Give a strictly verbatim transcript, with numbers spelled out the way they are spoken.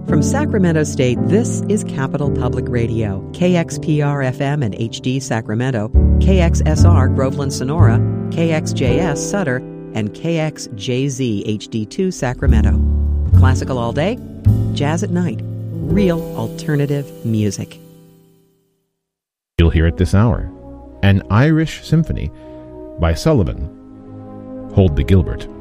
From Sacramento State, this is Capital Public Radio, K X P R F M and H D Sacramento, K X S R Groveland Sonora, K X J S Sutter, and K X J Z H D two Sacramento. Classical all day, jazz at night, real alternative music. You'll hear it this hour, an Irish symphony by Sullivan. Hold the Gilbert.